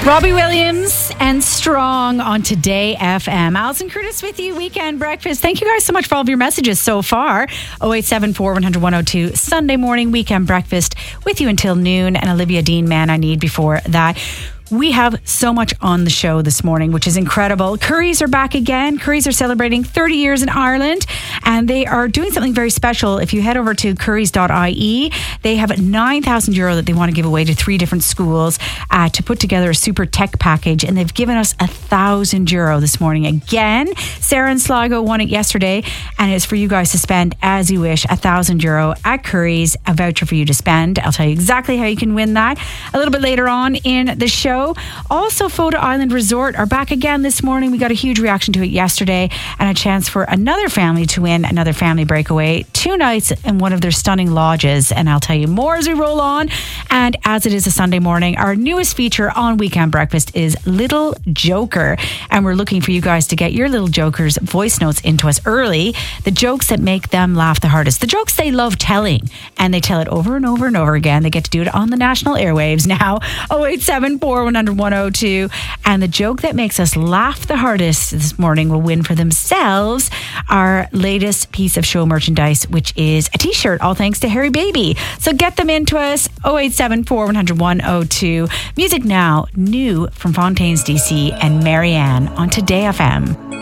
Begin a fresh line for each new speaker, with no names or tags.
Robbie Williams and Strong on Today FM. Alison Curtis with you, Weekend Breakfast. Thank you guys so much for all of your messages so far. 0874 100 102, Sunday morning Weekend Breakfast with you until noon. And Olivia Dean, Man I Need before that. We have so much on the show this morning, which is incredible. Currys are back again. Currys are celebrating 30 years in Ireland, and they are doing something very special. If you head over to currys.ie, they have €9,000 that they want to give away to 3 different schools to put together a super tech package, and they've given us €1,000 this morning. Again, Sarah and Sligo won it yesterday, and it's for you guys to spend as you wish. €1,000 at Currys, a voucher for you to spend. I'll tell you exactly how you can win that a little bit later on in the show. Also, Photo Island Resort are back again this morning. We got a huge reaction to it yesterday, and a chance for another family to win another family breakaway, 2 nights in one of their stunning lodges. And I'll tell you more as we roll on. And as it is a Sunday morning, our newest feature on Weekend Breakfast is Little Joker, and we're looking for you guys to get your little jokers voice notes into us early. The jokes that make them laugh the hardest, the jokes they love telling, and they tell it over and over and over again. They get to do it on the national airwaves now. 0874 100 102. And the joke that makes us laugh the hardest this morning will win for themselves our latest piece of show merchandise, which is a t-shirt, all thanks to Harry Baby. So get them into us. 0874 100 102. Music now, new from Fontaines DC and Marianne on Today FM.